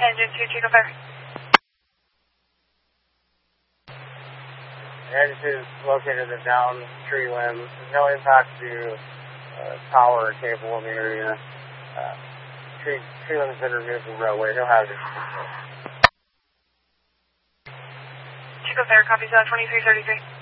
Engine 2, Chico Fair. Engine is located in a down tree limb. There's no impact to power or cable in the area. Tree limb's been removed from the roadway. No hazard. Chico Fair, copy 2333.